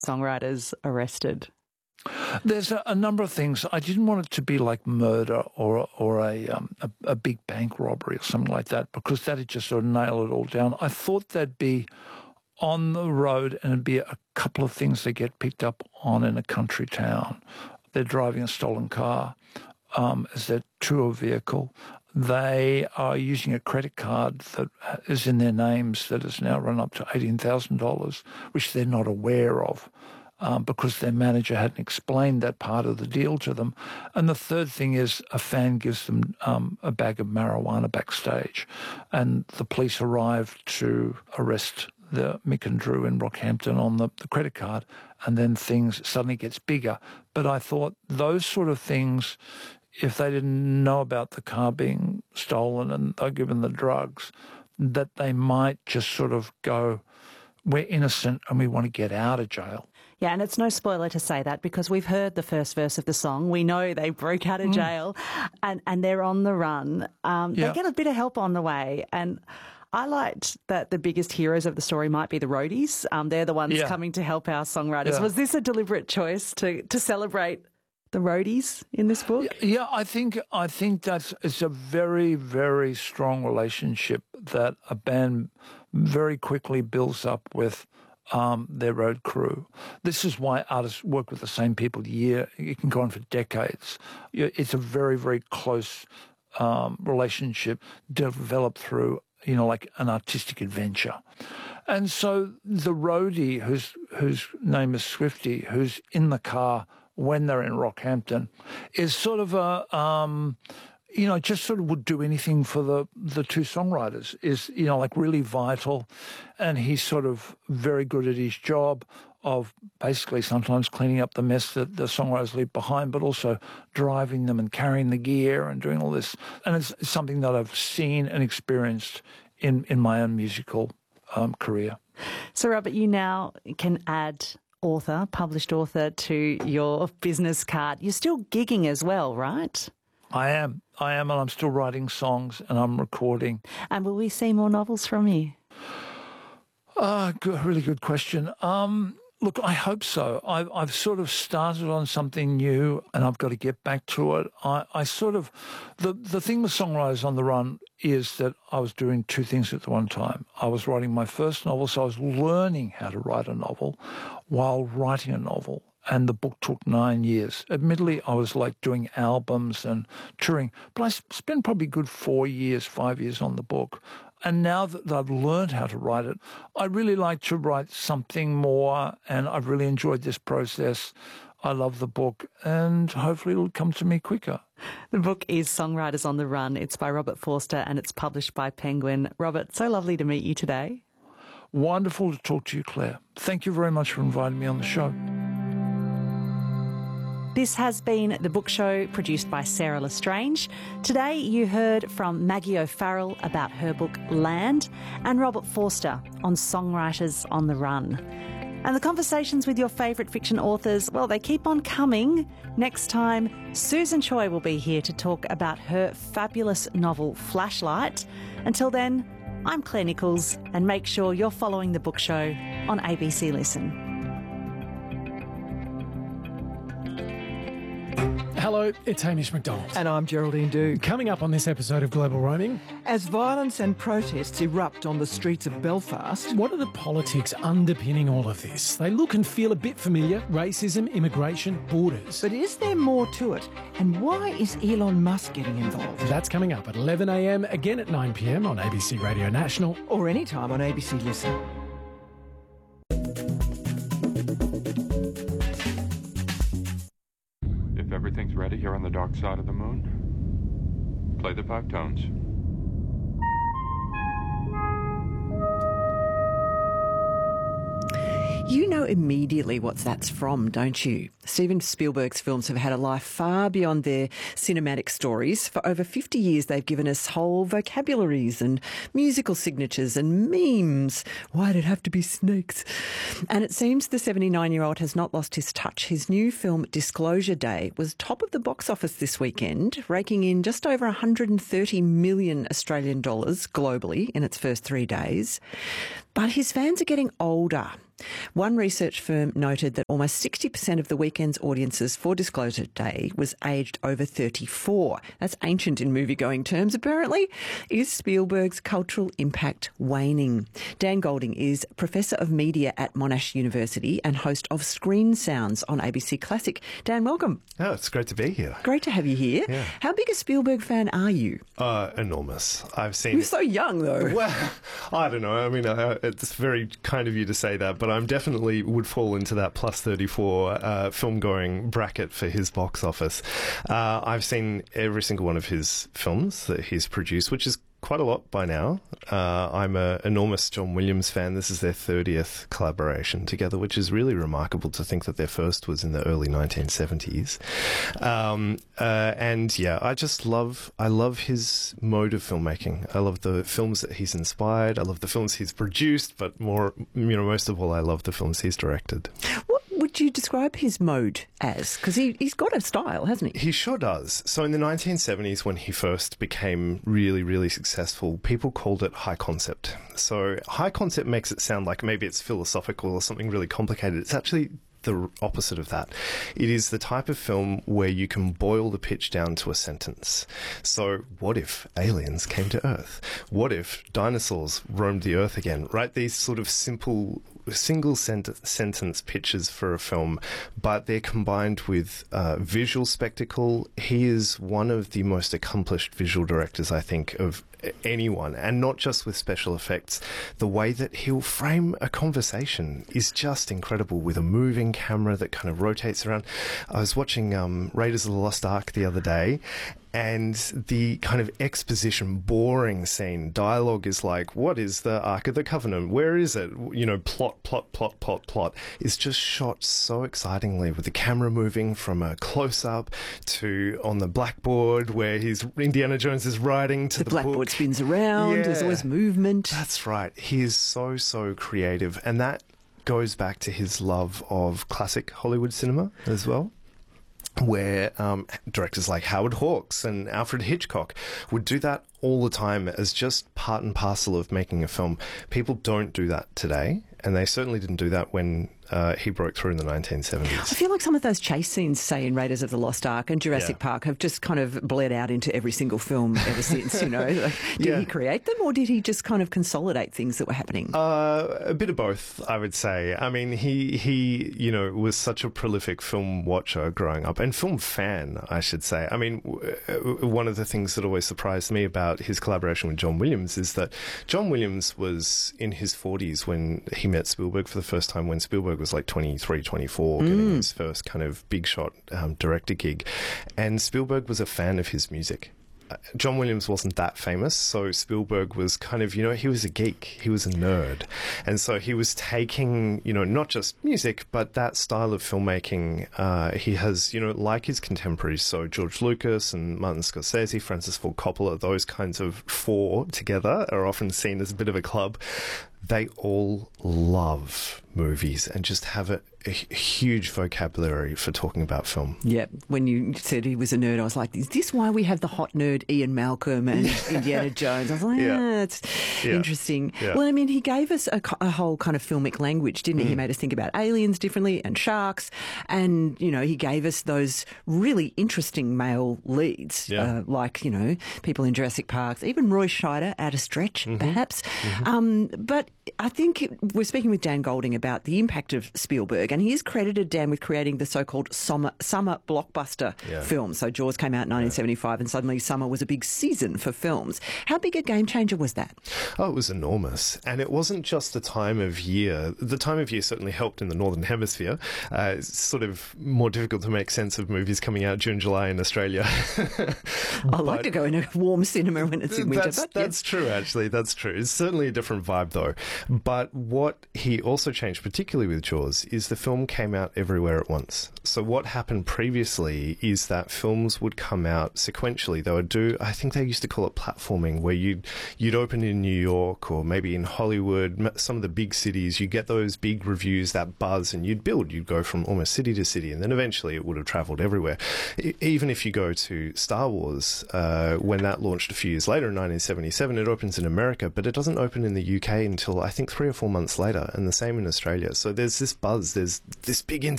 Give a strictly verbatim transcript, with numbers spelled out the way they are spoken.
songwriters arrested? There's a, a number of things. I didn't want it to be like murder or or a, um, a a big bank robbery or something like that, because that'd just sort of nail it all down. I thought there'd be on the road and it'd be a couple of things they get picked up on in a country town. They're driving a stolen car um, as their tour vehicle. They are using a credit card that is in their names that has now run up to eighteen thousand dollars, which they're not aware of. Um, because their manager hadn't explained that part of the deal to them. And the third thing is a fan gives them um, a bag of marijuana backstage, and the police arrive to arrest the Mick and Drew in Rockhampton on the, the credit card, and then things suddenly gets bigger. But I thought those sort of things, if they didn't know about the car being stolen and they're given the drugs, that they might just sort of go, we're innocent and we want to get out of jail. Yeah, and it's no spoiler to say that, because we've heard the first verse of the song. We know they broke out of Mm. jail and, and they're on the run. Um, Yeah. They get a bit of help on the way. And I liked that the biggest heroes of the story might be the roadies. Um, they're the ones Yeah. coming to help our songwriters. Yeah. Was this a deliberate choice to, to celebrate the roadies in this book? Yeah, I think I think that's it's a very, very strong relationship that a band very quickly builds up with um, their road crew. This is why artists work with the same people year. It can go on for decades. It's a very, very close um, relationship developed through, you know, like an artistic adventure. And so the roadie, whose whose name is Swifty, who's in the car when they're in Rockhampton, is sort of a, um, you know, just sort of would do anything for the, the two songwriters, is, you know, like really vital. And he's sort of very good at his job of basically sometimes cleaning up the mess that the songwriters leave behind, but also driving them and carrying the gear and doing all this. And it's, it's something that I've seen and experienced in, in my own musical um, career. So, Robert, you now can add author, published author, to your business card. You're still gigging as well, right? I am. I am, and I'm still writing songs and I'm recording. And will we see more novels from you? Uh, good, really good question. Um, look, I hope so. I've, I've sort of started on something new and I've got to get back to it. I, I sort of, the, the thing with Songwriters on the Run is that I was doing two things at the one time. I was writing my first novel, so I was learning how to write a novel while writing a novel. And the book took nine years. Admittedly, I was like doing albums and touring, but I spent probably good four years, five years on the book. And now that I've learned how to write it, I really like to write something more, and I've really enjoyed this process. I love the book, and hopefully it'll come to me quicker. The book is Songwriters on the Run. It's by Robert Forster and it's published by Penguin. Robert, so lovely to meet you today. Wonderful to talk to you, Claire. Thank you very much for inviting me on the show. This has been The Book Show, produced by Sarah Lestrange. Today you heard from Maggie O'Farrell about her book Land, and Robert Forster on Songwriters on the Run. And the conversations with your favourite fiction authors, well, they keep on coming. Next time, Susan Choi will be here to talk about her fabulous novel Flashlight. Until then, I'm Claire Nichols, and make sure you're following The Book Show on A B C Listen. Hello, it's Hamish McDonald. And I'm Geraldine Dew. Coming up on this episode of Global Roaming, as violence and protests erupt on the streets of Belfast, what are the politics underpinning all of this? They look and feel a bit familiar: racism, immigration, borders. But is there more to it? And why is Elon Musk getting involved? That's coming up at eleven a m, again at nine p m on A B C Radio National. Or anytime on A B C Listen. If everything's ready here on the dark side of the moon, play the five tones. You know immediately what that's from, don't you? Steven Spielberg's films have had a life far beyond their cinematic stories. For over fifty years, they've given us whole vocabularies and musical signatures and memes. Why'd it have to be snakes? And it seems the seventy-nine-year-old has not lost his touch. His new film, Disclosure Day, was top of the box office this weekend, raking in just over one hundred thirty million Australian dollars globally in its first three days. But his fans are getting older. One research firm noted that almost sixty percent of the weekend's audiences for Disclosure Day was aged over thirty-four. That's ancient in movie-going terms, apparently. Is Spielberg's cultural impact waning? Dan Golding is Professor of Media at Monash University and host of Screen Sounds on A B C Classic. Dan, welcome. Oh, it's great to be here. Great to have you here. Yeah. How big a Spielberg fan are you? Uh, enormous. I've seen... You're so young, though. Well, I don't know. I mean, uh, it's very kind of you to say that, but I'm definitely would fall into that plus thirty-four uh, film-going bracket for his box office. Uh, I've seen every single one of his films that he's produced, which is quite a lot by now. Uh, I'm an enormous John Williams fan. This is their thirtieth collaboration together, which is really remarkable to think that their first was in the early nineteen seventies. Um, uh, and yeah, I just love, I love his mode of filmmaking. I love the films that he's inspired. I love the films he's produced, but more, you know, most of all, I love the films he's directed. What would you describe his mode as? Because he, he's got a style, hasn't he? He sure does. So in the nineteen seventies, when he first became really, really successful, people called it high concept. So high concept makes it sound like maybe it's philosophical or something really complicated. It's actually the opposite of that. It is the type of film where you can boil the pitch down to a sentence. So what if aliens came to Earth? What if dinosaurs roamed the Earth again? Right? These sort of simple single sent- sentence pitches for a film, but they're combined with uh, visual spectacle. He is one of the most accomplished visual directors, I think, of anyone, and not just with special effects. The way that he'll frame a conversation is just incredible, with a moving camera that kind of rotates around. I was watching um, Raiders of the Lost Ark the other day, and the kind of exposition, boring scene, dialogue is like, what is the Ark of the Covenant? Where is it? You know, plot, plot, plot, plot, plot. Is just shot so excitingly, with the camera moving from a close-up to on the blackboard where he's Indiana Jones is writing to The the, blackboard book. spins around, Yeah. there's always movement. That's right. He is so, so creative. And that goes back to his love of classic Hollywood cinema as well, where um, directors like Howard Hawks and Alfred Hitchcock would do that all the time as just part and parcel of making a film. People don't do that today, and they certainly didn't do that when uh, he broke through in the nineteen seventies. I feel like some of those chase scenes, say in Raiders of the Lost Ark and Jurassic Yeah. Park, have just kind of bled out into every single film ever since, you know. Like, did Yeah. he create them, or did he just kind of consolidate things that were happening? Uh, a bit of both, I would say. I mean, he, he, you know, was such a prolific film watcher growing up, and film fan, I should say. I mean, w- one of the things that always surprised me about his collaboration with John Williams is that John Williams was in his forties when he met Spielberg for the first time, when Spielberg was like twenty-three, twenty-four, getting his first kind of big shot um, director gig. And Spielberg was a fan of his music. John Williams wasn't that famous, so Spielberg was kind of, you know, he was a geek, he was a nerd. And so he was taking, you know, not just music, but that style of filmmaking. Uh, he has, you know, like his contemporaries, so George Lucas and Martin Scorsese, Francis Ford Coppola, those kinds of four together are often seen as a bit of a club. They all love movies and just have a, a huge vocabulary for talking about film. Yeah, when you said he was a nerd, I was like, is this why we have the hot nerd Ian Malcolm and Indiana Jones? I was like, Yeah. ah, it's Yeah. interesting. Yeah. Well, I mean, he gave us a, co- a whole kind of filmic language, didn't he? He made us think about aliens differently and sharks. And, you know, he gave us those really interesting male leads, Yeah. uh, like, you know, people in Jurassic Park, even Roy Scheider at a stretch, perhaps. Um, but I think it, we're speaking with Dan Golding about the impact of Spielberg, and he is credited, Dan, with creating the so-called summer, summer blockbuster Yeah. film. So Jaws came out in nineteen seventy-five, and suddenly summer was a big season for films. How big a game changer was that? Oh, it was enormous. And it wasn't just the time of year. The time of year certainly helped in the Northern Hemisphere. Uh, it's sort of more difficult to make sense of movies coming out June, July in Australia. I like to go in a warm cinema when it's in winter. That's, but yeah. that's true, actually. That's true. It's certainly a different vibe, though. But what he also changed, particularly with Jaws, is the film came out everywhere at once. So what happened previously is that films would come out sequentially. They would do, I think they used to call it platforming, where you'd, you'd open in New York or maybe in Hollywood, m- some of the big cities, you get those big reviews, that buzz, and you'd build. You'd go from almost city to city, and then eventually it would have travelled everywhere. E- even if you go to Star Wars, uh, when that launched a few years later in nineteen seventy-seven, it opens in America, but it doesn't open in the U K until until I think three or four months later, and the same in Australia. So there's this buzz, there's this big